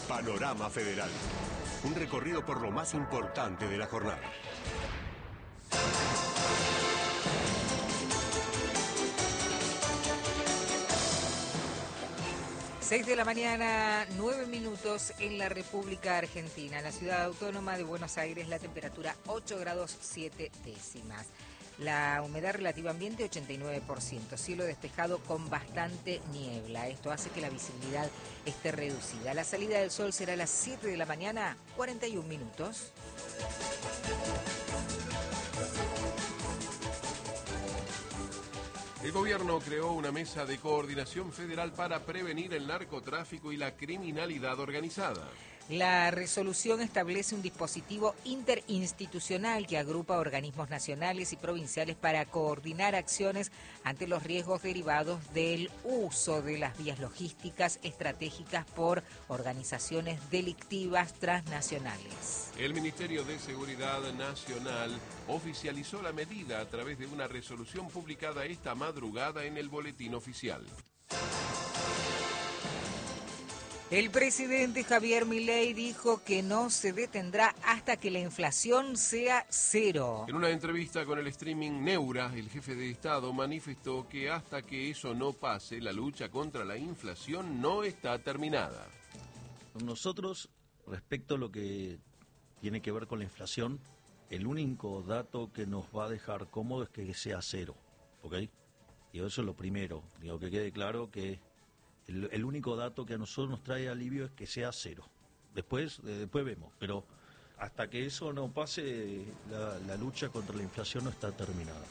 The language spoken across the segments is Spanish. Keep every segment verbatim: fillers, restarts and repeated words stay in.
Panorama Federal. Un recorrido por lo más importante de la jornada. seis de la mañana, nueve minutos en la República Argentina. En la ciudad autónoma de Buenos Aires, la temperatura ocho grados siete décimas. La humedad relativa ambiente ochenta y nueve por ciento. Cielo despejado con bastante niebla. Esto hace que la visibilidad esté reducida. La salida del sol será a las siete de la mañana, cuarenta y un minutos. El gobierno creó una mesa de coordinación federal para prevenir el narcotráfico y la criminalidad organizada. La resolución establece un dispositivo interinstitucional que agrupa organismos nacionales y provinciales para coordinar acciones ante los riesgos derivados del uso de las vías logísticas estratégicas por organizaciones delictivas transnacionales. El Ministerio de Seguridad Nacional oficializó la medida a través de una resolución publicada esta madrugada en el Boletín Oficial. El presidente Javier Milei dijo que no se detendrá hasta que la inflación sea cero. En una entrevista con el streaming Neura, el jefe de Estado manifestó que hasta que eso no pase, la lucha contra la inflación no está terminada. Nosotros, respecto a lo que tiene que ver con la inflación, el único dato que nos va a dejar cómodo es que sea cero, ¿ok? Y eso es lo primero, digo, que quede claro que El, el único dato que a nosotros nos trae alivio es que sea cero. Después, eh, después vemos, pero hasta que eso no pase, la, la lucha contra la inflación no está terminada.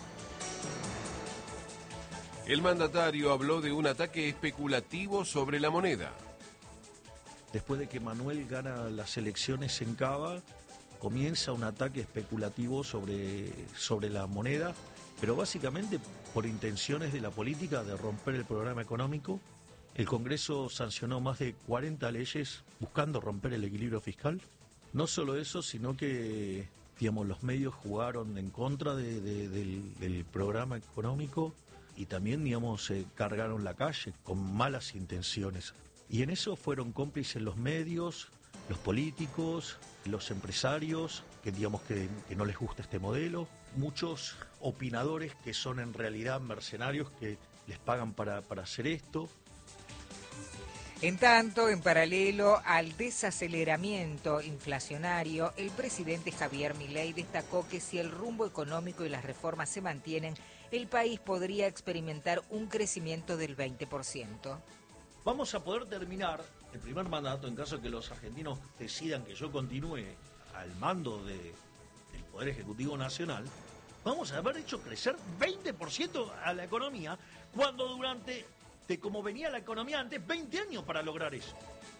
El mandatario habló de un ataque especulativo sobre la moneda. Después de que Manuel gana las elecciones en Cava, comienza un ataque especulativo sobre, sobre la moneda, pero básicamente por intenciones de la política de romper el programa económico. El Congreso sancionó más de cuarenta leyes buscando romper el equilibrio fiscal. No solo eso, sino que, digamos, los medios jugaron en contra de, de, del, del programa económico y también, digamos, se cargaron la calle con malas intenciones. Y en eso fueron cómplices los medios, los políticos, los empresarios, que digamos que, que no les gusta este modelo, muchos opinadores que son en realidad mercenarios que les pagan para, para hacer esto. En tanto, en paralelo al desaceleramiento inflacionario, el presidente Javier Milei destacó que si el rumbo económico y las reformas se mantienen, el país podría experimentar un crecimiento del veinte por ciento. Vamos a poder terminar el primer mandato en caso de que los argentinos decidan que yo continúe al mando de, del Poder Ejecutivo Nacional. Vamos a haber hecho crecer veinte por ciento a la economía cuando durante... de cómo venía la economía antes, veinte años para lograr eso.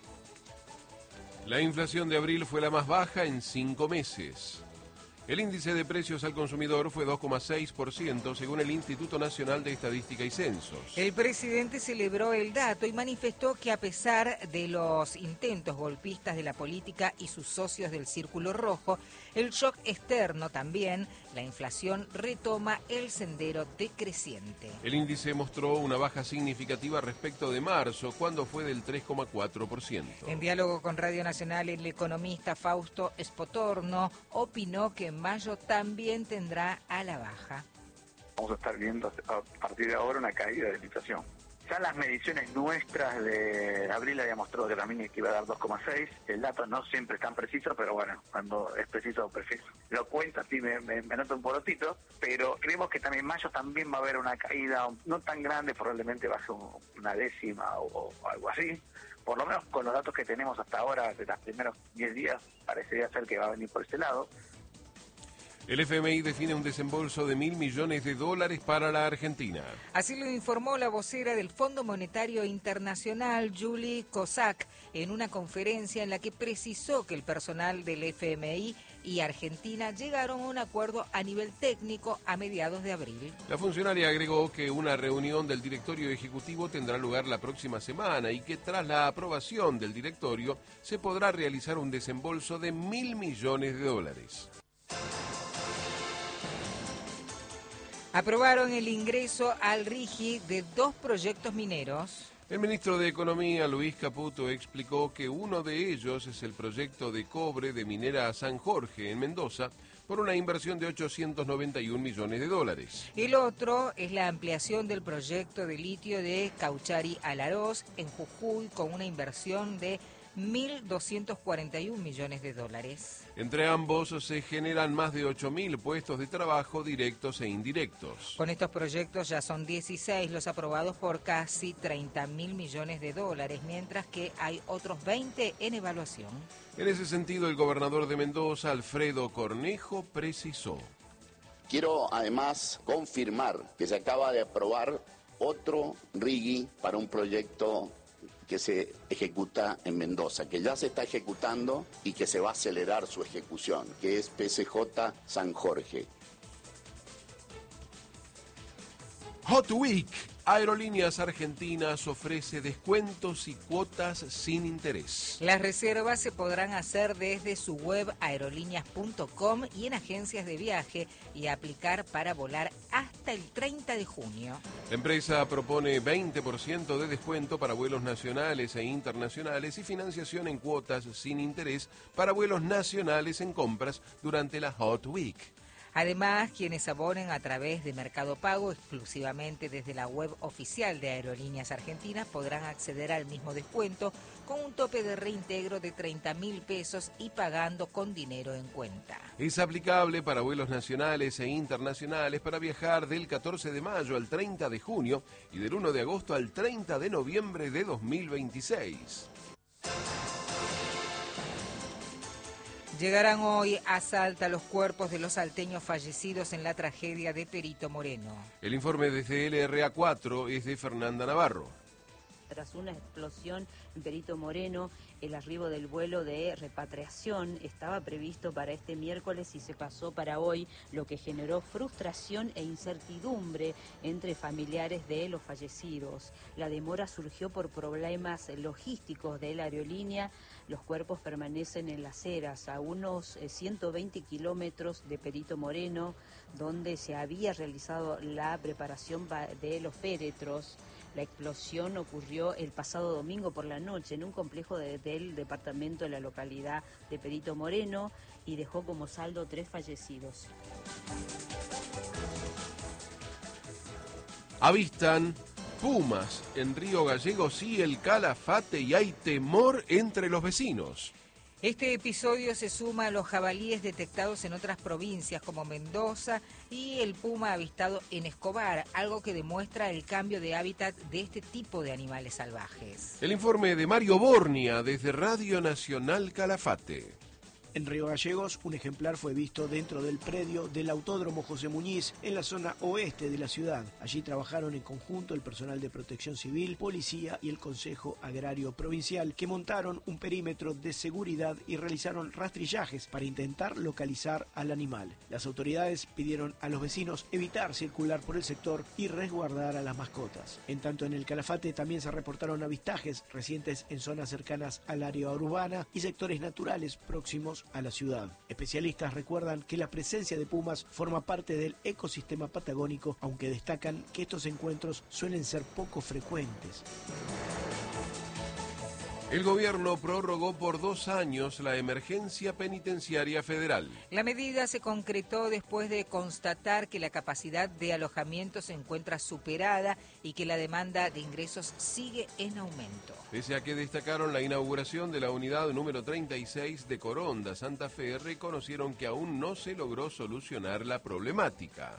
La inflación de abril fue la más baja en cinco meses. El índice de precios al consumidor fue dos coma seis por ciento según el Instituto Nacional de Estadística y Censos. El presidente celebró el dato y manifestó que a pesar de los intentos golpistas de la política y sus socios del Círculo Rojo, el shock externo también, la inflación retoma el sendero decreciente. El índice mostró una baja significativa respecto de marzo, cuando fue del tres coma cuatro por ciento. En diálogo con Radio Nacional, el economista Fausto Spotorno opinó que en mayo también tendrá a la baja. Vamos a estar viendo a partir de ahora una caída de la inflación. Ya las mediciones nuestras de abril había mostrado que también iba a dar dos coma seis. El dato no siempre es tan preciso, pero bueno, cuando es preciso, preciso. Lo cuento, así me, me, me noto un porotito, pero creemos que también en mayo también va a haber una caída, no tan grande, probablemente va a ser una décima o, o algo así. Por lo menos con los datos que tenemos hasta ahora, de los primeros diez días, parecería ser que va a venir por ese lado. El F M I define un desembolso de mil millones de dólares para la Argentina. Así lo informó la vocera del Fondo Monetario Internacional, Julie Kozak, en una conferencia en la que precisó que el personal del F M I y Argentina llegaron a un acuerdo a nivel técnico a mediados de abril. La funcionaria agregó que una reunión del directorio ejecutivo tendrá lugar la próxima semana y que tras la aprobación del directorio se podrá realizar un desembolso de mil millones de dólares. Aprobaron el ingreso al RIGI de dos proyectos mineros. El ministro de Economía, Luis Caputo, explicó que uno de ellos es el proyecto de cobre de Minera San Jorge, en Mendoza, por una inversión de ochocientos noventa y un millones de dólares. El otro es la ampliación del proyecto de litio de Cauchari-Alarós, en Jujuy, con una inversión de mil doscientos cuarenta y un millones de dólares. Entre ambos se generan más de ocho mil puestos de trabajo directos e indirectos. Con estos proyectos ya son dieciséis los aprobados por casi treinta mil millones de dólares, mientras que hay otros veinte en evaluación. En ese sentido, el gobernador de Mendoza, Alfredo Cornejo, precisó: Quiero además confirmar que se acaba de aprobar otro R I G I para un proyecto que se ejecuta en Mendoza, que ya se está ejecutando y que se va a acelerar su ejecución, que es P C J San Jorge. Hot Week. Aerolíneas Argentinas ofrece descuentos y cuotas sin interés. Las reservas se podrán hacer desde su web aerolíneas punto com y en agencias de viaje y aplicar para volar hasta el treinta de junio. La empresa propone veinte por ciento de descuento para vuelos nacionales e internacionales y financiación en cuotas sin interés para vuelos nacionales en compras durante la Hot Week. Además, quienes abonen a través de Mercado Pago exclusivamente desde la web oficial de Aerolíneas Argentinas podrán acceder al mismo descuento con un tope de reintegro de treinta mil pesos y pagando con dinero en cuenta. Es aplicable para vuelos nacionales e internacionales para viajar del catorce de mayo al treinta de junio y del uno de agosto al treinta de noviembre de dos mil veintiséis. Llegarán hoy a Salta los cuerpos de los salteños fallecidos en la tragedia de Perito Moreno. El informe desde L R A cuatro es de Fernanda Navarro. Tras una explosión en Perito Moreno, el arribo del vuelo de repatriación estaba previsto para este miércoles y se pasó para hoy, lo que generó frustración e incertidumbre entre familiares de los fallecidos. La demora surgió por problemas logísticos de la aerolínea. Los cuerpos permanecen en Las Heras, a unos ciento veinte kilómetros de Perito Moreno, donde se había realizado la preparación de los féretros. La explosión ocurrió el pasado domingo por la noche en un complejo de, del departamento de la localidad de Perito Moreno y dejó como saldo tres fallecidos. Avistan pumas en Río Gallegos y el Calafate y hay temor entre los vecinos. Este episodio se suma a los jabalíes detectados en otras provincias como Mendoza y el puma avistado en Escobar, algo que demuestra el cambio de hábitat de este tipo de animales salvajes. El informe de Mario Bornia desde Radio Nacional Calafate. En Río Gallegos, un ejemplar fue visto dentro del predio del Autódromo José Muñiz, en la zona oeste de la ciudad. Allí trabajaron en conjunto el personal de Protección Civil, Policía y el Consejo Agrario Provincial, que montaron un perímetro de seguridad y realizaron rastrillajes para intentar localizar al animal. Las autoridades pidieron a los vecinos evitar circular por el sector y resguardar a las mascotas. En tanto, en el Calafate también se reportaron avistajes recientes en zonas cercanas al área urbana y sectores naturales próximos a la ciudad. Especialistas recuerdan que la presencia de pumas forma parte del ecosistema patagónico, aunque destacan que estos encuentros suelen ser poco frecuentes. El gobierno prorrogó por dos años la emergencia penitenciaria federal. La medida se concretó después de constatar que la capacidad de alojamiento se encuentra superada y que la demanda de ingresos sigue en aumento. Pese a que destacaron la inauguración de la unidad número treinta y seis de Coronda, Santa Fe, reconocieron que aún no se logró solucionar la problemática.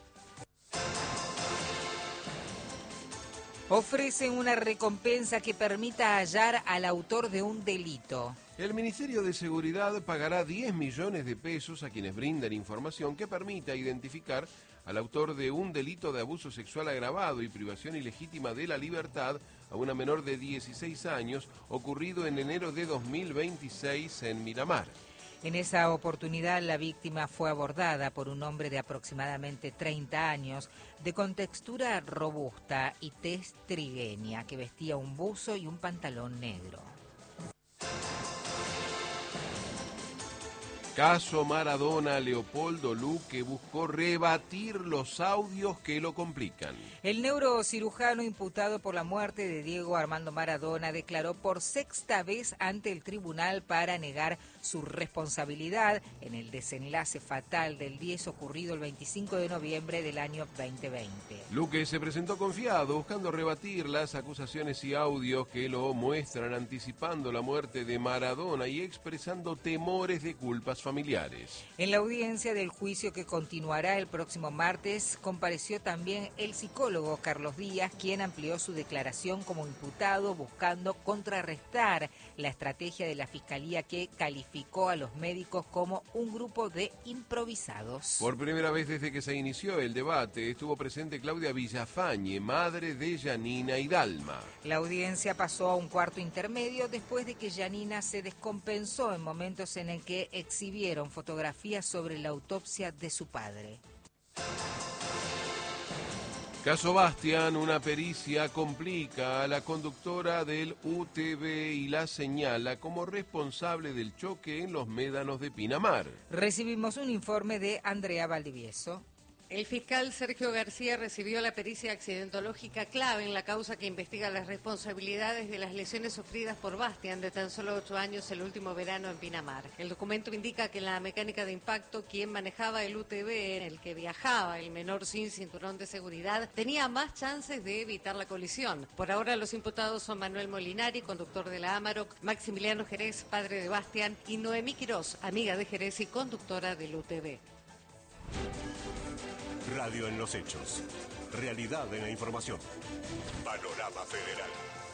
Ofrecen una recompensa que permita hallar al autor de un delito. El Ministerio de Seguridad pagará diez millones de pesos a quienes brinden información que permita identificar al autor de un delito de abuso sexual agravado y privación ilegítima de la libertad a una menor de dieciséis años, ocurrido en enero de dos mil veintiséis en Miramar. En esa oportunidad, la víctima fue abordada por un hombre de aproximadamente treinta años, de contextura robusta y tez trigueña, que vestía un buzo y un pantalón negro. Caso Maradona, Leopoldo Luque buscó rebatir los audios que lo complican. El neurocirujano imputado por la muerte de Diego Armando Maradona declaró por sexta vez ante el tribunal para negar su responsabilidad en el desenlace fatal del diez ocurrido el veinticinco de noviembre del año veinte veinte. Luque se presentó confiado buscando rebatir las acusaciones y audios que lo muestran anticipando la muerte de Maradona y expresando temores de culpas familiares. En la audiencia del juicio que continuará el próximo martes, compareció también el psicólogo Carlos Díaz, quien amplió su declaración como imputado buscando contrarrestar la estrategia de la Fiscalía que calificó a los médicos como un grupo de improvisados. Por primera vez desde que se inició el debate, estuvo presente Claudia Villafañe, madre de Yanina y Dalma. La audiencia pasó a un cuarto intermedio después de que Yanina se descompensó en momentos en el que exhibieron fotografías sobre la autopsia de su padre. Caso Bastián, una pericia complica a la conductora del U T V y la señala como responsable del choque en los médanos de Pinamar. Recibimos un informe de Andrea Valdivieso. El fiscal Sergio García recibió la pericia accidentológica clave en la causa que investiga las responsabilidades de las lesiones sufridas por Bastián, de tan solo ocho años, el último verano en Pinamar. El documento indica que en la mecánica de impacto, quien manejaba el U T V en el que viajaba el menor sin cinturón de seguridad, tenía más chances de evitar la colisión. Por ahora los imputados son Manuel Molinari, conductor de la Amarok, Maximiliano Jerez, padre de Bastián, y Noemí Quirós, amiga de Jerez y conductora del U T V. Radio en los hechos. Realidad en la información. Panorama Federal.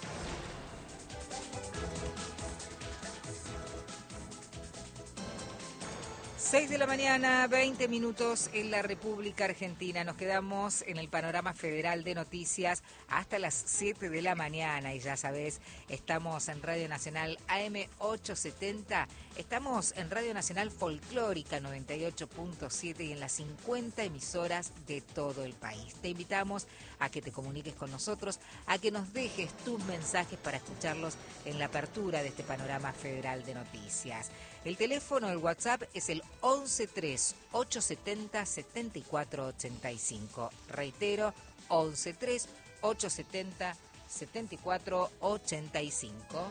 seis de la mañana, veinte minutos en la República Argentina. Nos quedamos en el panorama federal de noticias hasta las siete de la mañana. Y ya sabes, estamos en Radio Nacional A M ochocientos setenta. Estamos en Radio Nacional Folclórica noventa y ocho punto siete y en las cincuenta emisoras de todo el país. Te invitamos a que te comuniques con nosotros, a que nos dejes tus mensajes para escucharlos en la apertura de este panorama federal de noticias. El teléfono, el WhatsApp es el once tres ochocientos setenta setenta y cuatro ochenta y cinco. Reitero, once tres ochocientos setenta setenta y cuatro ochenta y cinco.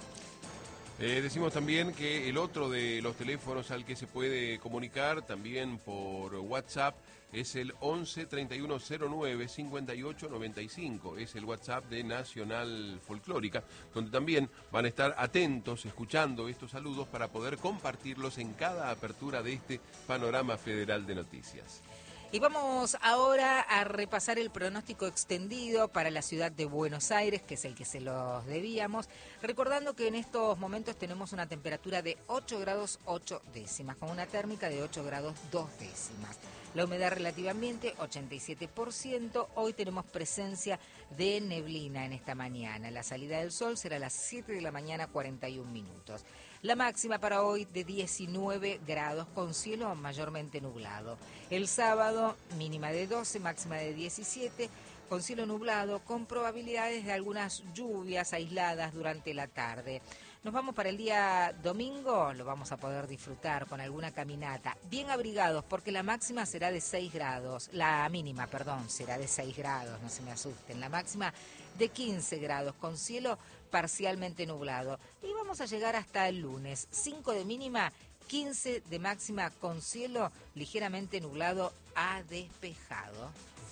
Eh, decimos también que el otro de los teléfonos al que se puede comunicar también por WhatsApp es el once treinta y uno cero nueve cincuenta y ocho noventa y cinco. Es el WhatsApp de Nacional Folclórica, donde también van a estar atentos escuchando estos saludos para poder compartirlos en cada apertura de este panorama federal de noticias. Y vamos ahora a repasar el pronóstico extendido para la ciudad de Buenos Aires, que es el que se los debíamos, recordando que en estos momentos tenemos una temperatura de ocho grados ocho décimas, con una térmica de ocho grados dos décimas. La humedad relativa ambiente, ochenta y siete por ciento. Hoy tenemos presencia de neblina en esta mañana. La salida del sol será a las siete de la mañana, cuarenta y un minutos. La máxima para hoy de diecinueve grados con cielo mayormente nublado. El sábado mínima de doce, máxima de diecisiete, con cielo nublado, con probabilidades de algunas lluvias aisladas durante la tarde. Nos vamos para el día domingo, lo vamos a poder disfrutar con alguna caminata, bien abrigados porque la máxima será de seis grados, la mínima, perdón, será de seis grados, no se me asusten, la máxima de quince grados con cielo parcialmente nublado. Y vamos a llegar hasta el lunes, cinco de mínima, quince de máxima con cielo ligeramente nublado a despejado.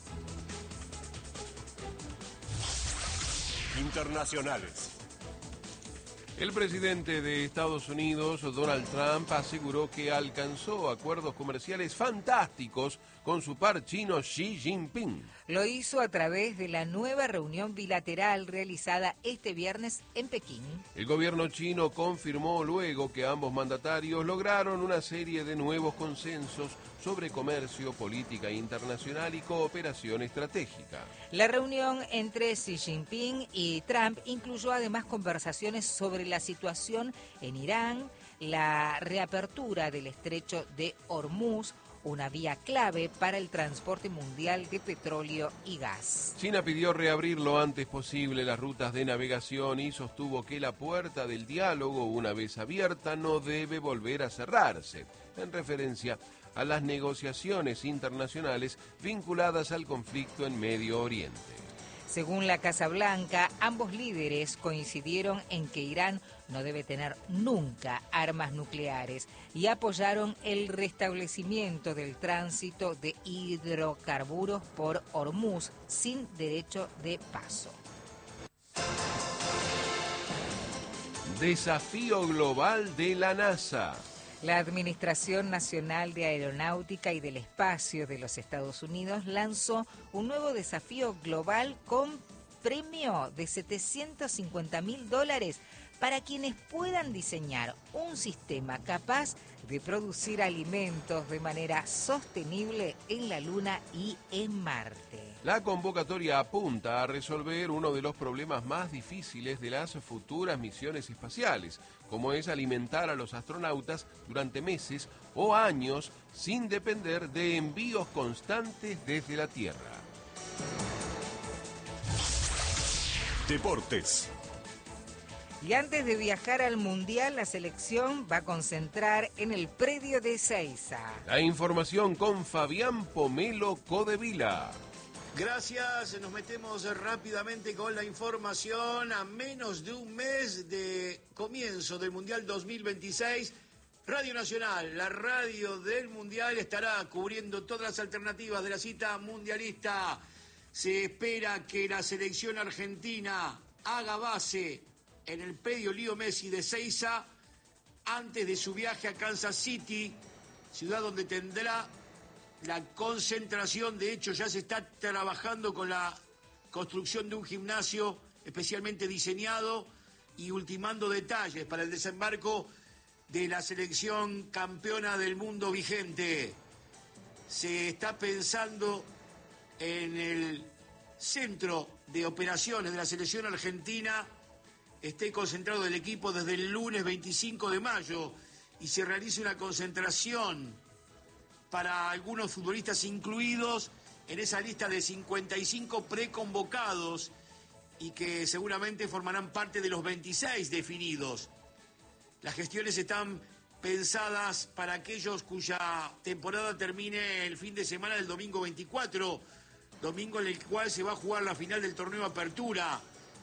Internacionales. El presidente de Estados Unidos, Donald Trump, aseguró que alcanzó acuerdos comerciales fantásticos con su par chino Xi Jinping. Lo hizo a través de la nueva reunión bilateral realizada este viernes en Pekín. El gobierno chino confirmó luego que ambos mandatarios lograron una serie de nuevos consensos sobre comercio, política internacional y cooperación estratégica. La reunión entre Xi Jinping y Trump incluyó además conversaciones sobre la situación en Irán, la reapertura del estrecho de Hormuz, una vía clave para el transporte mundial de petróleo y gas. China pidió reabrir lo antes posible las rutas de navegación y sostuvo que la puerta del diálogo, una vez abierta, no debe volver a cerrarse, en referencia a las negociaciones internacionales vinculadas al conflicto en Medio Oriente. Según la Casa Blanca, ambos líderes coincidieron en que Irán no debe tener nunca armas nucleares y apoyaron el restablecimiento del tránsito de hidrocarburos por Hormuz sin derecho de paso. Desafío global de la NASA. La Administración Nacional de Aeronáutica y del Espacio de los Estados Unidos lanzó un nuevo desafío global con premio de setecientos cincuenta mil dólares para quienes puedan diseñar un sistema capaz de producir alimentos de manera sostenible en la Luna y en Marte. La convocatoria apunta a resolver uno de los problemas más difíciles de las futuras misiones espaciales, como es alimentar a los astronautas durante meses o años sin depender de envíos constantes desde la Tierra. Deportes. Y antes de viajar al Mundial, la selección va a concentrar en el predio de Ezeiza. La información con Fabián Pomelo Codevila. Gracias, nos metemos rápidamente con la información. A menos de un mes de comienzo del Mundial dos mil veintiséis, Radio Nacional, la radio del Mundial, estará cubriendo todas las alternativas de la cita mundialista. Se espera que la selección argentina haga base en el predio Lío Messi de Ezeiza antes de su viaje a Kansas City, ciudad donde tendrá la concentración. De hecho, ya se está trabajando con la construcción de un gimnasio especialmente diseñado y ultimando detalles para el desembarco de la selección campeona del mundo vigente. Se está pensando en el centro de operaciones de la selección argentina, esté concentrado el equipo desde el lunes veinticinco de mayo y se realice una concentración para algunos futbolistas incluidos en esa lista de cincuenta y cinco preconvocados y que seguramente formarán parte de los veintiséis definidos. Las gestiones están pensadas para aquellos cuya temporada termine el fin de semana del domingo veinticuatro, domingo en el cual se va a jugar la final del torneo Apertura,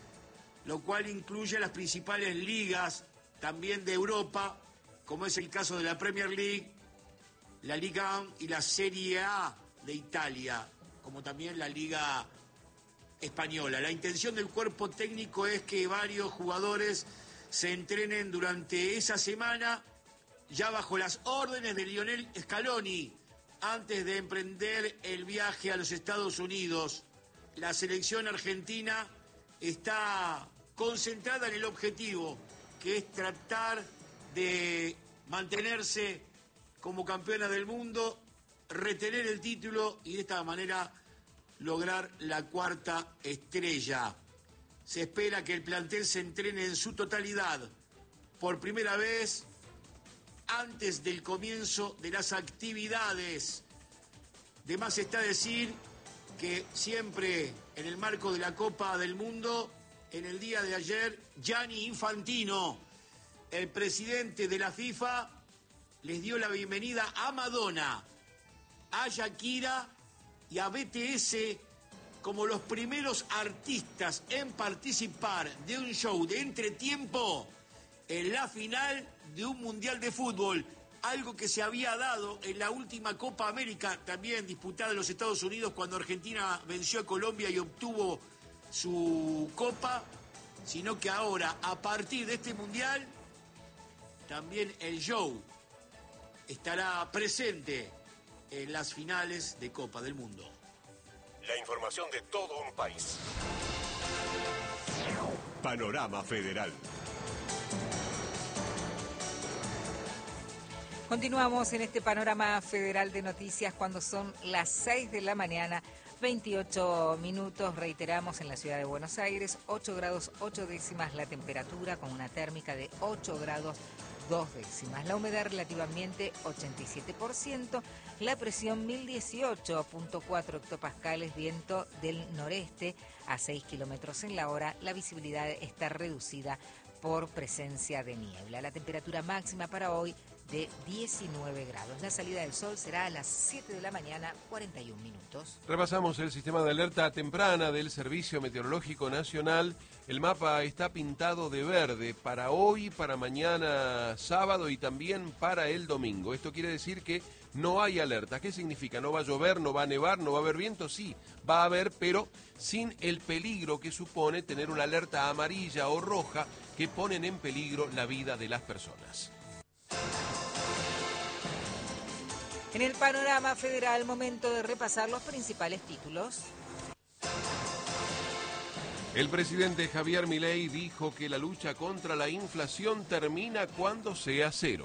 lo cual incluye las principales ligas también de Europa, como es el caso de la Premier League, la Liga uno y la Serie A de Italia, como también la Liga Española. La intención del cuerpo técnico es que varios jugadores se entrenen durante esa semana, ya bajo las órdenes de Lionel Scaloni, antes de emprender el viaje a los Estados Unidos. La selección argentina está concentrada en el objetivo, que es tratar de mantenerse como campeona del mundo, retener el título y de esta manera lograr la cuarta estrella. Se espera que el plantel se entrene en su totalidad por primera vez antes del comienzo de las actividades. De más está decir que siempre en el marco de la Copa del Mundo, en el día de ayer, Gianni Infantino, el presidente de la FIFA, les dio la bienvenida a Madonna, a Shakira y a B T S como los primeros artistas en participar de un show de entretiempo en la final de un Mundial de Fútbol, algo que se había dado en la última Copa América, también disputada en los Estados Unidos, cuando Argentina venció a Colombia y obtuvo su Copa, sino que ahora, a partir de este Mundial, también el show estará presente en las finales de Copa del Mundo. La información de todo un país. Panorama Federal. Continuamos en este panorama federal de noticias cuando son las seis de la mañana, veintiocho minutos. Reiteramos, en la ciudad de Buenos Aires, ocho grados ocho décimas la temperatura, con una térmica de ocho grados dos décimas. La humedad relativa ambiente ochenta y siete por ciento, la presión mil dieciocho punto cuatro hectopascales, viento del noreste a seis kilómetros en la hora, la visibilidad está reducida por presencia de niebla. La temperatura máxima para hoy de diecinueve grados. La salida del sol será a las siete de la mañana, cuarenta y un minutos. Repasamos el sistema de alerta temprana del Servicio Meteorológico Nacional. El mapa está pintado de verde para hoy, para mañana sábado y también para el domingo. Esto quiere decir que no hay alerta. ¿Qué significa? ¿No va a llover, no va a nevar, no va a haber viento? Sí, va a haber, pero sin el peligro que supone tener una alerta amarilla o roja que ponen en peligro la vida de las personas. En el panorama federal, momento de repasar los principales títulos. El presidente Javier Milei dijo que la lucha contra la inflación termina cuando sea cero.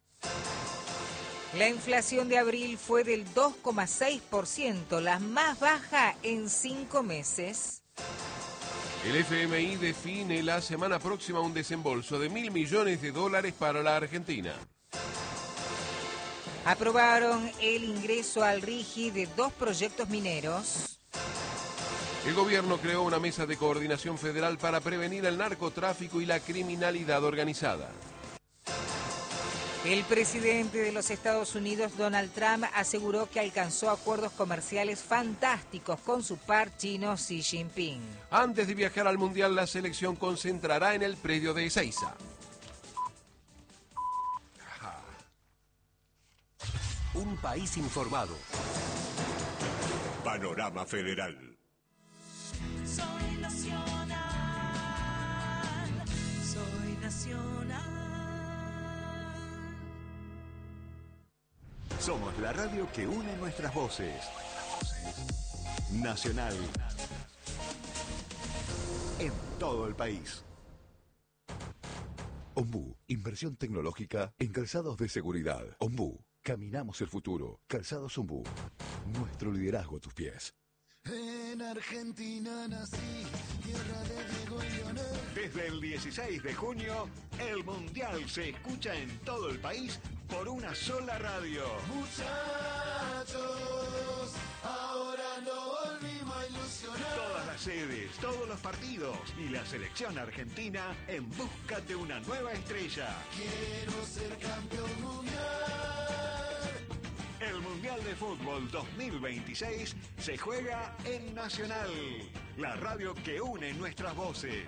La inflación de abril fue del dos coma seis por ciento, la más baja en cinco meses. El F M I define la semana próxima un desembolso de mil millones de dólares para la Argentina. Aprobaron el ingreso al RIGI de dos proyectos mineros. El gobierno creó una mesa de coordinación federal para prevenir el narcotráfico y la criminalidad organizada. El presidente de los Estados Unidos, Donald Trump, aseguró que alcanzó acuerdos comerciales fantásticos con su par chino Xi Jinping. Antes de viajar al Mundial, la selección concentrará en el predio de Ezeiza. Un país informado. Panorama Federal. Soy nacional, soy nacional. Somos la radio que une nuestras voces. Nacional. En todo el país. Ombú, inversión tecnológica en calzados de seguridad. Ombú, caminamos el futuro. Calzados Ombú, nuestro liderazgo a tus pies. En Argentina nací, tierra de Diego y Leonel. Desde el dieciséis de junio, el Mundial se escucha en todo el país por una sola radio. Muchachos, ahora no volvimos a ilusionar. Todas las sedes, todos los partidos y la selección argentina en busca de una nueva estrella. Quiero ser campeón mundial. El Mundial de Fútbol dos mil veintiséis se juega en Nacional, la radio que une nuestras voces.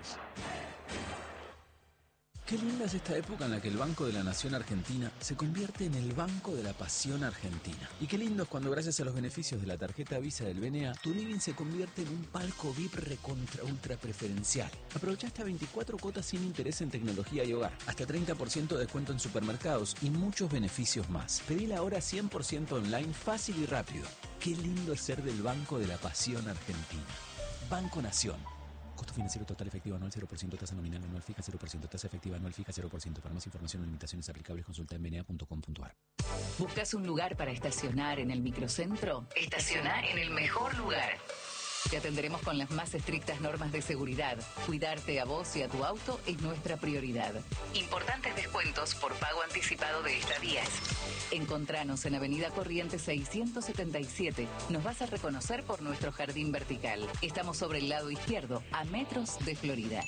Qué linda es esta época en la que el Banco de la Nación Argentina se convierte en el Banco de la Pasión Argentina. Y qué lindo es cuando, gracias a los beneficios de la tarjeta Visa del B N A, tu living se convierte en un palco V I P recontra ultra preferencial. Aprovecha hasta veinticuatro cuotas sin interés en tecnología y hogar, hasta treinta por ciento de descuento en supermercados y muchos beneficios más. Pedila ahora cien por ciento online, fácil y rápido. Qué lindo es ser del Banco de la Pasión Argentina. Banco Nación. Costo financiero total efectivo anual cero por ciento, tasa nominal anual fija cero por ciento, tasa efectiva anual fija cero por ciento. Para más información o limitaciones aplicables, consulta en b n a punto com punto a r. ¿Buscas un lugar para estacionar en el microcentro? Estaciona en el mejor lugar. Te atenderemos con las más estrictas normas de seguridad. Cuidarte a vos y a tu auto es nuestra prioridad. Importantes descuentos por pago anticipado de estadías. Encontranos en Avenida Corrientes seiscientos setenta y siete. Nos vas a reconocer por nuestro jardín vertical. Estamos sobre el lado izquierdo, a metros de Florida.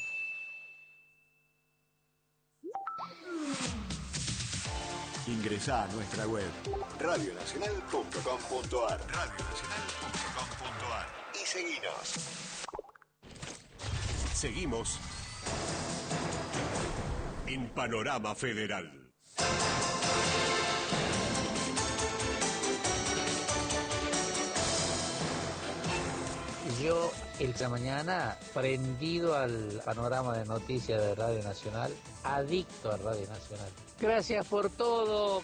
Ingresá a nuestra web radio nacional punto com punto a r. radio nacional punto com punto a r. Y seguinos. Seguimos en Panorama Federal. Yo esta mañana prendido al panorama de noticias de Radio Nacional, adicto a Radio Nacional. Gracias por todo.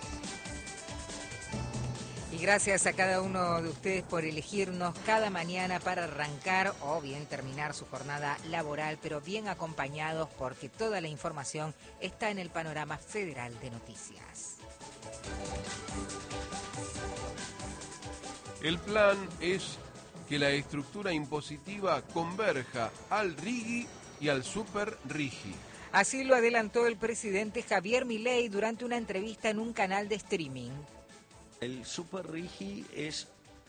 Y gracias a cada uno de ustedes por elegirnos cada mañana para arrancar o bien terminar su jornada laboral, pero bien acompañados porque toda la información está en el Panorama Federal de Noticias. El plan es que la estructura impositiva converja al RIGI y al Super RIGI. Así lo adelantó el presidente Javier Milei durante una entrevista en un canal de streaming. El Super Rigi es,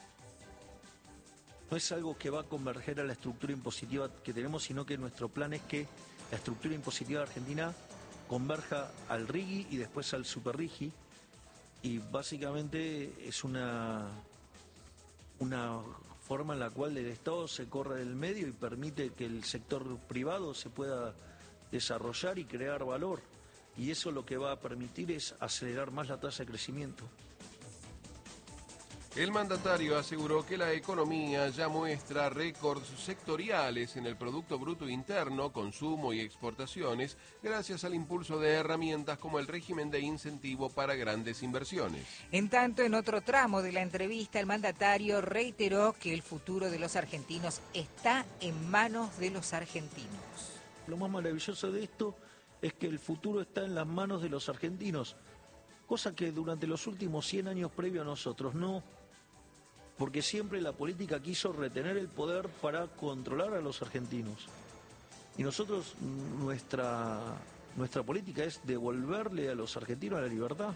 no es algo que va a converger a la estructura impositiva que tenemos, sino que nuestro plan es que la estructura impositiva de Argentina converja al Rigi y después al Super Rigi. Y básicamente es una, una forma en la cual el Estado se corre del medio y permite que el sector privado se pueda desarrollar y crear valor. Y eso lo que va a permitir es acelerar más la tasa de crecimiento. El mandatario aseguró que la economía ya muestra récords sectoriales en el Producto Bruto Interno, consumo y exportaciones, gracias al impulso de herramientas como el régimen de incentivo para grandes inversiones. En tanto, en otro tramo de la entrevista, el mandatario reiteró que el futuro de los argentinos está en manos de los argentinos. Lo más maravilloso de esto es que el futuro está en las manos de los argentinos, cosa que durante los últimos cien años previo a nosotros no. Porque siempre la política quiso retener el poder para controlar a los argentinos. Y nosotros, nuestra, nuestra política es devolverle a los argentinos la libertad.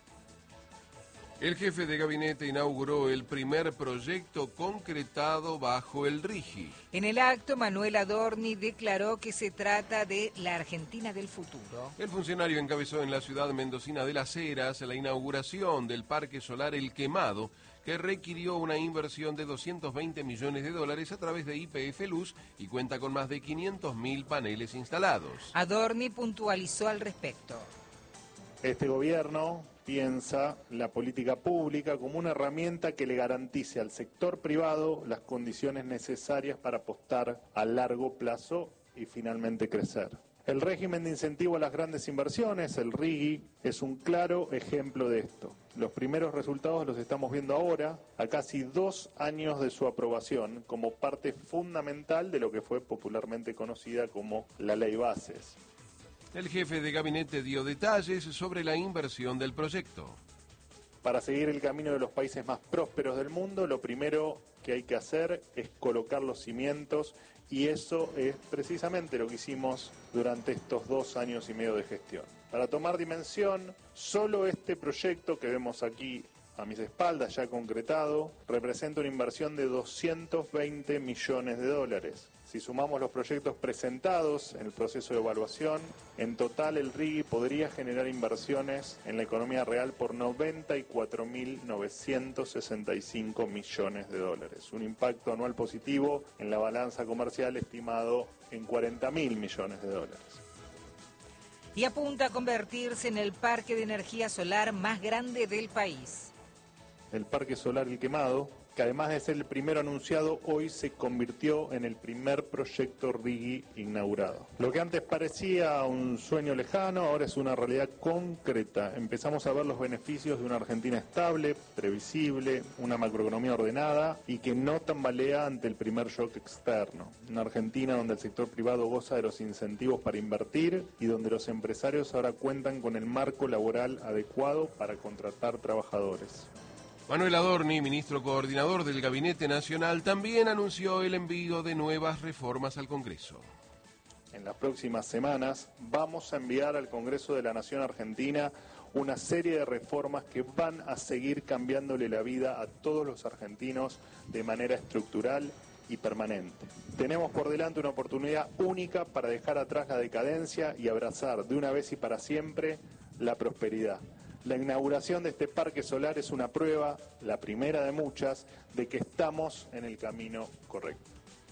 El jefe de gabinete inauguró el primer proyecto concretado bajo el Rigi. En el acto, Manuel Adorni declaró que se trata de la Argentina del futuro. El funcionario encabezó en la ciudad mendocina de Las Heras la inauguración del Parque Solar El Quemado, que requirió una inversión de doscientos veinte millones de dólares a través de Y P F Luz y cuenta con más de quinientos mil paneles instalados. Adorni puntualizó al respecto. Este gobierno piensa la política pública como una herramienta que le garantice al sector privado las condiciones necesarias para apostar a largo plazo y finalmente crecer. El régimen de incentivo a las grandes inversiones, el RIGI, es un claro ejemplo de esto. Los primeros resultados los estamos viendo ahora, a casi dos años de su aprobación, como parte fundamental de lo que fue popularmente conocida como la Ley Bases. El jefe de gabinete dio detalles sobre la inversión del proyecto. Para seguir el camino de los países más prósperos del mundo, lo primero que hay que hacer es colocar los cimientos, y eso es precisamente lo que hicimos durante estos dos años y medio de gestión. Para tomar dimensión, solo este proyecto que vemos aquí a mis espaldas, ya concretado, representa una inversión de doscientos veinte millones de dólares. Si sumamos los proyectos presentados en el proceso de evaluación, en total el RIGI podría generar inversiones en la economía real por noventa y cuatro mil novecientos sesenta y cinco millones de dólares. Un impacto anual positivo en la balanza comercial estimado en cuarenta mil millones de dólares. Y apunta a convertirse en el parque de energía solar más grande del país. El Parque Solar El Quemado, que además de ser el primero anunciado, hoy se convirtió en el primer proyecto RIGI inaugurado. Lo que antes parecía un sueño lejano, ahora es una realidad concreta. Empezamos a ver los beneficios de una Argentina estable, previsible, una macroeconomía ordenada y que no tambalea ante el primer shock externo. Una Argentina donde el sector privado goza de los incentivos para invertir y donde los empresarios ahora cuentan con el marco laboral adecuado para contratar trabajadores. Manuel Adorni, ministro coordinador del Gabinete Nacional, también anunció el envío de nuevas reformas al Congreso. En las próximas semanas vamos a enviar al Congreso de la Nación Argentina una serie de reformas que van a seguir cambiándole la vida a todos los argentinos de manera estructural y permanente. Tenemos por delante una oportunidad única para dejar atrás la decadencia y abrazar de una vez y para siempre la prosperidad. La inauguración de este parque solar es una prueba, la primera de muchas, de que estamos en el camino correcto.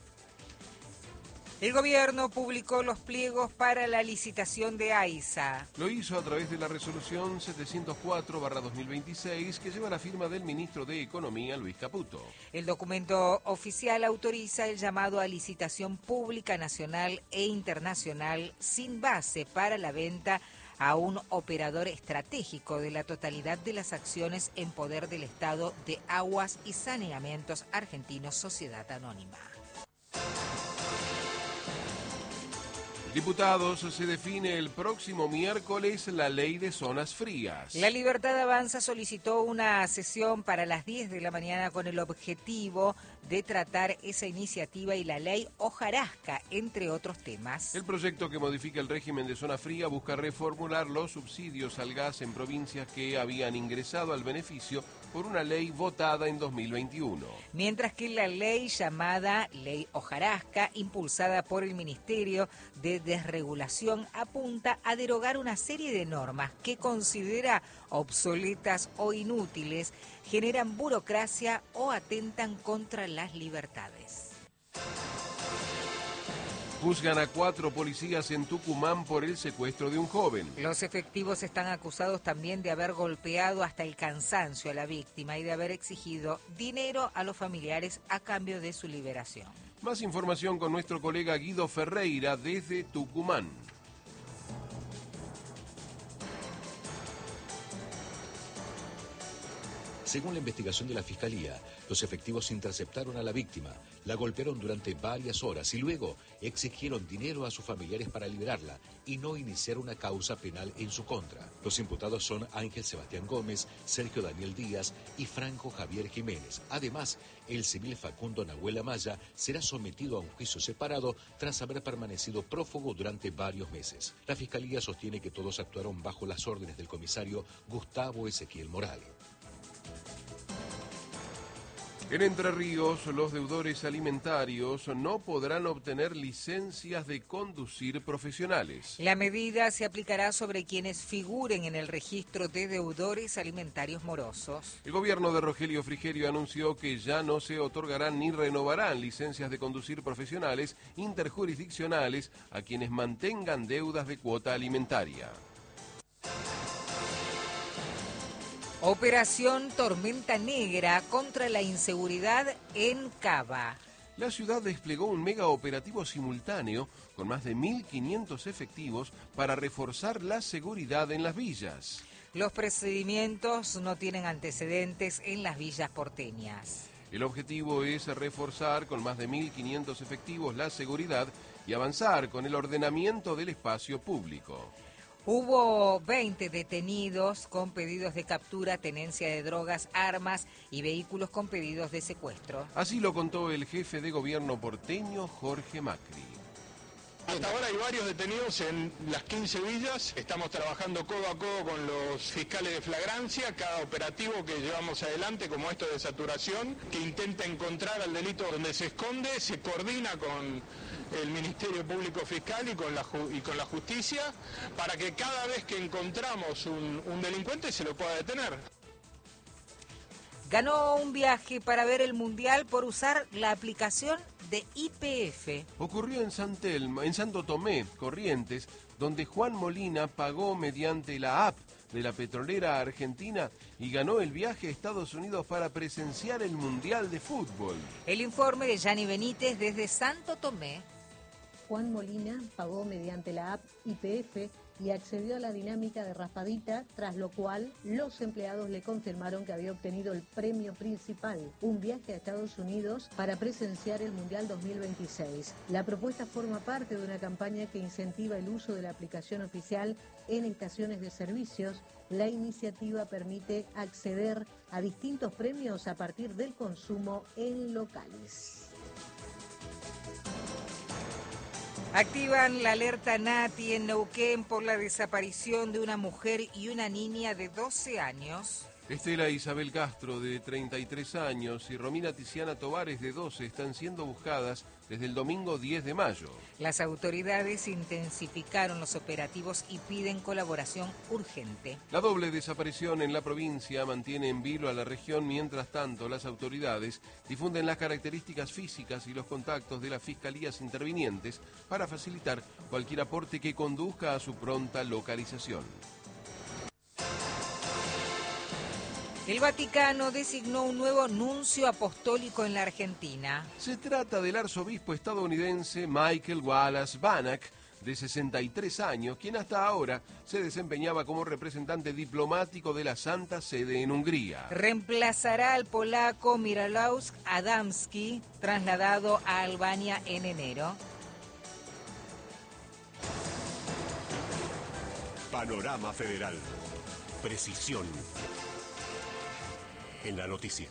El gobierno publicó los pliegos para la licitación de AISA. Lo hizo a través de la resolución setecientos cuatro barra dos mil veintiséis, que lleva la firma del ministro de Economía, Luis Caputo. El documento oficial autoriza el llamado a licitación pública nacional e internacional sin base para la venta a un operador estratégico de la totalidad de las acciones en poder del Estado de Aguas y Saneamientos Argentinos Sociedad Anónima. Diputados, se define el próximo miércoles la ley de zonas frías. La Libertad Avanza solicitó una sesión para las diez de la mañana con el objetivo de tratar esa iniciativa y la ley hojarasca, entre otros temas. El proyecto que modifica el régimen de zona fría busca reformular los subsidios al gas en provincias que habían ingresado al beneficio por una ley votada en dos mil veintiuno. Mientras que la ley llamada Ley Hojarasca, impulsada por el Ministerio de Desregulación, apunta a derogar una serie de normas que considera obsoletas o inútiles, generan burocracia o atentan contra las libertades. Juzgan a cuatro policías en Tucumán por el secuestro de un joven. Los efectivos están acusados también de haber golpeado hasta el cansancio a la víctima y de haber exigido dinero a los familiares a cambio de su liberación. Más información con nuestro colega Guido Ferreira desde Tucumán. Según la investigación de la Fiscalía, los efectivos interceptaron a la víctima, la golpearon durante varias horas y luego exigieron dinero a sus familiares para liberarla y no iniciar una causa penal en su contra. Los imputados son Ángel Sebastián Gómez, Sergio Daniel Díaz y Franco Javier Jiménez. Además, el civil Facundo Nahuel Amaya será sometido a un juicio separado tras haber permanecido prófugo durante varios meses. La Fiscalía sostiene que todos actuaron bajo las órdenes del comisario Gustavo Ezequiel Morales. En Entre Ríos, los deudores alimentarios no podrán obtener licencias de conducir profesionales. La medida se aplicará sobre quienes figuren en el registro de deudores alimentarios morosos. El gobierno de Rogelio Frigerio anunció que ya no se otorgarán ni renovarán licencias de conducir profesionales interjurisdiccionales a quienes mantengan deudas de cuota alimentaria. Operación Tormenta Negra contra la inseguridad en Cava. La ciudad desplegó un mega operativo simultáneo con más de mil quinientos efectivos para reforzar la seguridad en las villas. Los procedimientos no tienen antecedentes en las villas porteñas. El objetivo es reforzar con más de mil quinientos efectivos la seguridad y avanzar con el ordenamiento del espacio público. Hubo veinte detenidos con pedidos de captura, tenencia de drogas, armas y vehículos con pedidos de secuestro. Así lo contó el jefe de gobierno porteño, Jorge Macri. Hasta ahora hay varios detenidos en las quince villas. Estamos trabajando codo a codo con los fiscales de flagrancia. Cada operativo que llevamos adelante, como esto de saturación, que intenta encontrar al delito donde se esconde, se coordina con el Ministerio Público Fiscal y con la, y con la justicia, para que cada vez que encontramos un, un delincuente se lo pueda detener. Ganó un viaje para ver el Mundial por usar la aplicación de Y P F. Ocurrió en San Telmo, en Santo Tomé, Corrientes, donde Juan Molina pagó mediante la app de la petrolera argentina y ganó el viaje a Estados Unidos para presenciar el Mundial de Fútbol. El informe de Yanni Benítez desde Santo Tomé. Juan Molina pagó mediante la app Y P F y accedió a la dinámica de raspadita, tras lo cual los empleados le confirmaron que había obtenido el premio principal, un viaje a Estados Unidos para presenciar el Mundial dos mil veintiséis. La propuesta forma parte de una campaña que incentiva el uso de la aplicación oficial en estaciones de servicios. La iniciativa permite acceder a distintos premios a partir del consumo en locales. Activan la alerta Nati en Neuquén por la desaparición de una mujer y una niña de doce años. Estela Isabel Castro, de treinta y tres años, y Romina Tiziana Tovares, de doce, están siendo buscadas desde el domingo diez de mayo. Las autoridades intensificaron los operativos y piden colaboración urgente. La doble desaparición en la provincia mantiene en vilo a la región. Mientras tanto, las autoridades difunden las características físicas y los contactos de las fiscalías intervinientes para facilitar cualquier aporte que conduzca a su pronta localización. El Vaticano designó un nuevo nuncio apostólico en la Argentina. Se trata del arzobispo estadounidense Michael Wallace Banach, de sesenta y tres años, quien hasta ahora se desempeñaba como representante diplomático de la Santa Sede en Hungría. Reemplazará al polaco Mirolaus Adamski, trasladado a Albania en enero. Panorama Federal. Precisión en la noticia.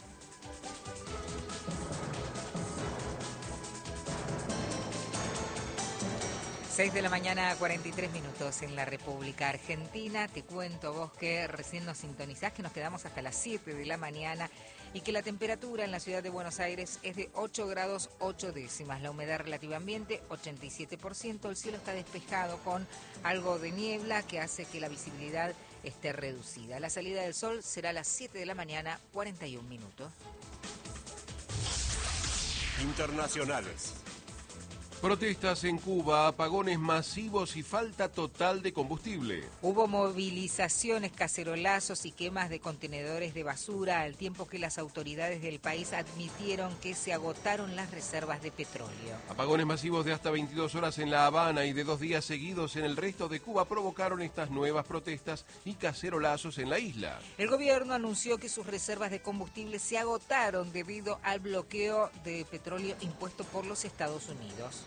seis de la mañana, cuarenta y tres minutos en la República Argentina. Te cuento vos que recién nos sintonizás, que nos quedamos hasta las siete de la mañana y que la temperatura en la ciudad de Buenos Aires es de ocho grados ocho décimas. La humedad relativa ambiente, ochenta y siete por ciento. El cielo está despejado con algo de niebla que hace que la visibilidad esté reducida. La salida del sol será a las siete de la mañana, cuarenta y un minutos. Internacionales. Protestas en Cuba, apagones masivos y falta total de combustible. Hubo movilizaciones, cacerolazos y quemas de contenedores de basura, al tiempo que las autoridades del país admitieron que se agotaron las reservas de petróleo. Apagones masivos de hasta veintidós horas en La Habana y de dos días seguidos en el resto de Cuba provocaron estas nuevas protestas y cacerolazos en la isla. El gobierno anunció que sus reservas de combustible se agotaron debido al bloqueo de petróleo impuesto por los Estados Unidos.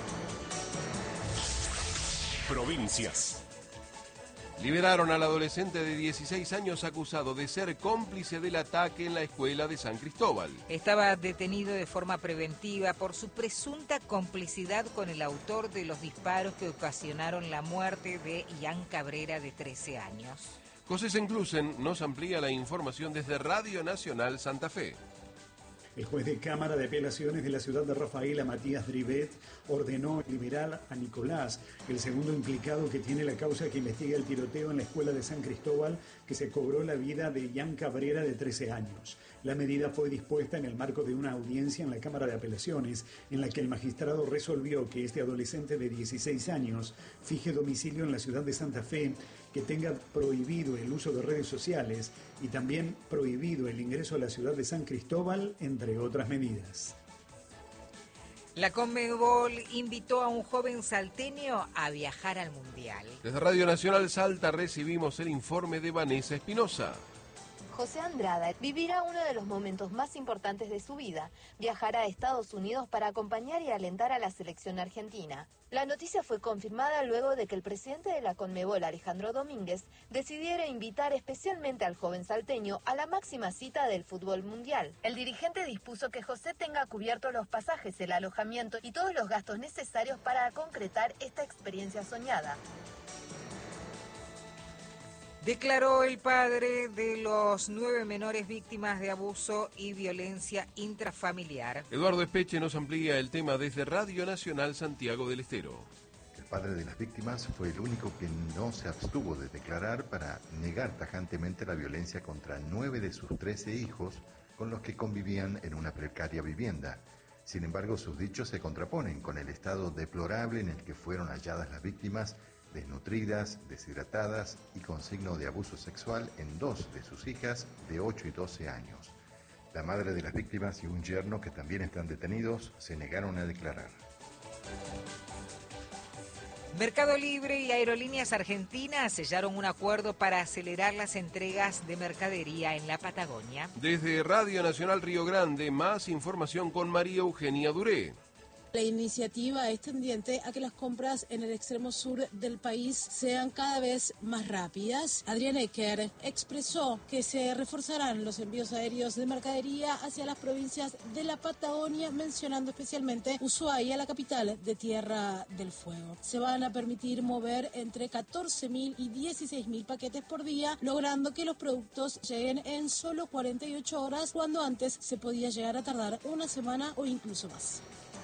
Provincias. Liberaron al adolescente de dieciséis años acusado de ser cómplice del ataque en la escuela de San Cristóbal. Estaba detenido de forma preventiva por su presunta complicidad con el autor de los disparos que ocasionaron la muerte de Ian Cabrera, de trece años. José Senclusen nos amplía la información desde Radio Nacional Santa Fe. El juez de Cámara de Apelaciones de la ciudad de Rafaela, Matías Drivet, ordenó liberar a Nicolás, el segundo implicado que tiene la causa que investiga el tiroteo en la escuela de San Cristóbal, que se cobró la vida de Ian Cabrera, de trece años. La medida fue dispuesta en el marco de una audiencia en la Cámara de Apelaciones, en la que el magistrado resolvió que este adolescente de dieciséis años fije domicilio en la ciudad de Santa Fe, que tenga prohibido el uso de redes sociales y también prohibido el ingreso a la ciudad de San Cristóbal, entre otras medidas. La Conmebol invitó a un joven salteño a viajar al Mundial. Desde Radio Nacional Salta recibimos el informe de Vanessa Espinosa. José Andrada vivirá uno de los momentos más importantes de su vida. Viajará a Estados Unidos para acompañar y alentar a la selección argentina. La noticia fue confirmada luego de que el presidente de la Conmebol, Alejandro Domínguez, decidiera invitar especialmente al joven salteño a la máxima cita del fútbol mundial. El dirigente dispuso que José tenga cubiertos los pasajes, el alojamiento y todos los gastos necesarios para concretar esta experiencia soñada. Declaró el padre de los nueve menores víctimas de abuso y violencia intrafamiliar. Eduardo Espeche nos amplía el tema desde Radio Nacional Santiago del Estero. El padre de las víctimas fue el único que no se abstuvo de declarar para negar tajantemente la violencia contra nueve de sus trece hijos con los que convivían en una precaria vivienda. Sin embargo, sus dichos se contraponen con el estado deplorable en el que fueron halladas las víctimas, desnutridas, deshidratadas y con signo de abuso sexual en dos de sus hijas de ocho y doce años. La madre de las víctimas y un yerno, que también están detenidos, se negaron a declarar. Mercado Libre y Aerolíneas Argentinas sellaron un acuerdo para acelerar las entregas de mercadería en la Patagonia. Desde Radio Nacional Río Grande, más información con María Eugenia Duré. La iniciativa es tendiente a que las compras en el extremo sur del país sean cada vez más rápidas. Adrián Ecker expresó que se reforzarán los envíos aéreos de mercadería hacia las provincias de la Patagonia, mencionando especialmente Ushuaia, la capital de Tierra del Fuego. Se van a permitir mover entre catorce mil y dieciséis mil paquetes por día, logrando que los productos lleguen en solo cuarenta y ocho horas, cuando antes se podía llegar a tardar una semana o incluso más.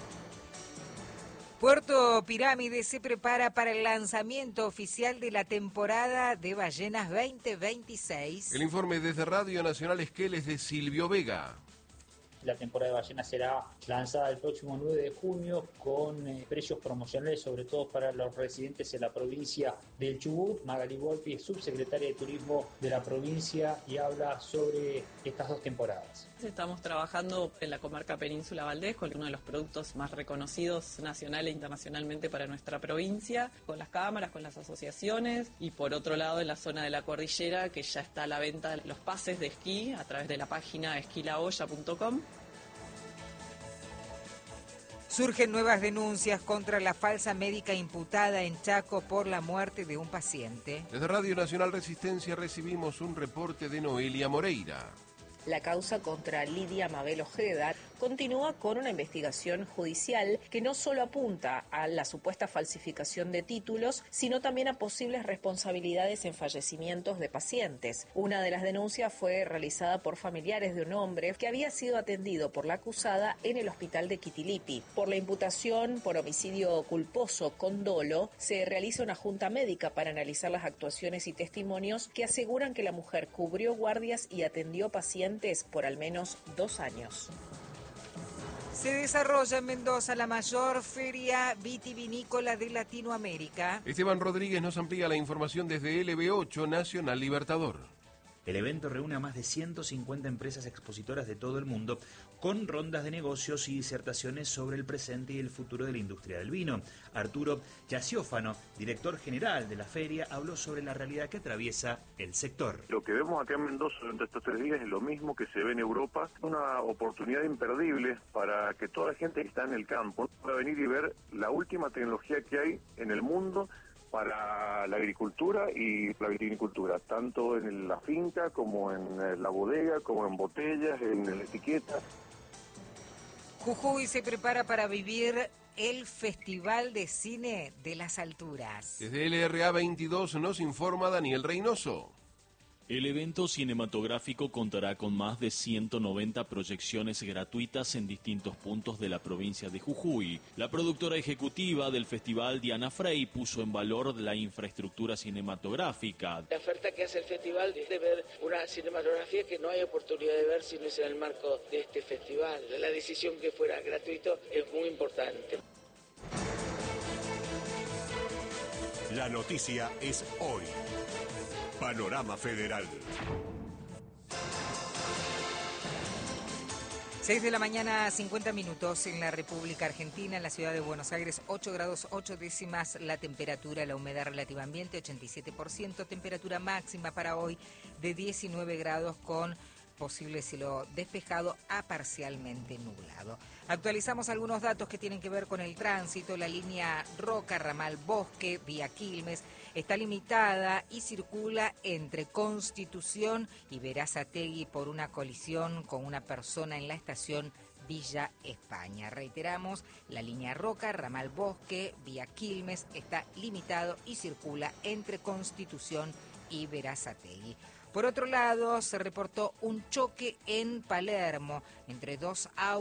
Puerto Pirámide se prepara para el lanzamiento oficial de la temporada de ballenas veinte veintiséis. El informe desde Radio Nacional Esqueles de Silvio Vega. La temporada de ballenas será lanzada el próximo nueve de junio con eh, precios promocionales, sobre todo para los residentes en la provincia del Chubut. Magali Volpi es subsecretaria de Turismo de la provincia y habla sobre estas dos temporadas. Estamos trabajando en la comarca Península Valdés con uno de los productos más reconocidos nacional e internacionalmente para nuestra provincia, con las cámaras, con las asociaciones, y por otro lado en la zona de la cordillera, que ya está a la venta los pases de esquí a través de la página esquilaoya punto com. Surgen nuevas denuncias contra la falsa médica imputada en Chaco por la muerte de un paciente. Desde Radio Nacional Resistencia recibimos un reporte de Noelia Moreira. La causa contra Lidia Mabel Ojeda continúa con una investigación judicial que no solo apunta a la supuesta falsificación de títulos, sino también a posibles responsabilidades en fallecimientos de pacientes. Una de las denuncias fue realizada por familiares de un hombre que había sido atendido por la acusada en el hospital de Quitilipi. Por la imputación por homicidio culposo con dolo, se realiza una junta médica para analizar las actuaciones y testimonios que aseguran que la mujer cubrió guardias y atendió pacientes por al menos dos años. Se desarrolla en Mendoza la mayor feria vitivinícola de Latinoamérica. Esteban Rodríguez nos amplía la información desde L B ocho Nacional Libertador. El evento reúne a más de ciento cincuenta empresas expositoras de todo el mundo con rondas de negocios y disertaciones sobre el presente y el futuro de la industria del vino. Arturo Yaciófano, director general de la feria, habló sobre la realidad que atraviesa el sector. Lo que vemos acá en Mendoza durante estos tres días es lo mismo que se ve en Europa, una oportunidad imperdible para que toda la gente que está en el campo pueda venir y ver la última tecnología que hay en el mundo para la agricultura y la vitivinicultura, tanto en la finca como en la bodega, como en botellas, en la etiqueta. Jujuy se prepara para vivir el Festival de Cine de las Alturas. Desde L R A veintidós nos informa Daniel Reynoso. El evento cinematográfico contará con más de ciento noventa proyecciones gratuitas en distintos puntos de la provincia de Jujuy. La productora ejecutiva del festival, Diana Frey, puso en valor la infraestructura cinematográfica. La oferta que hace el festival es de ver una cinematografía que no hay oportunidad de ver si no es en el marco de este festival. La decisión que fuera gratuito es muy importante. La noticia es hoy. Panorama Federal. seis de la mañana, cincuenta minutos en la República Argentina, en la ciudad de Buenos Aires, ocho grados ocho décimas la temperatura, la humedad relativa ambiente ochenta y siete por ciento, temperatura máxima para hoy de diecinueve grados con posible cielo despejado a parcialmente nublado. Actualizamos algunos datos que tienen que ver con el tránsito. La línea Roca, ramal Bosque, vía Quilmes, está limitada y circula entre Constitución y Berazategui por una colisión con una persona en la estación Villa España. Reiteramos, la línea Roca, ramal Bosque, vía Quilmes, está limitado y circula entre Constitución y Berazategui. Por otro lado, se reportó un choque en Palermo entre dos autos.